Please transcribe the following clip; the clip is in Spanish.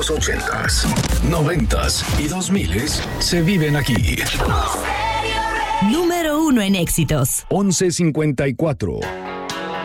Los 80s, 90s y 2000s se viven aquí. Número 1 en éxitos. 1154.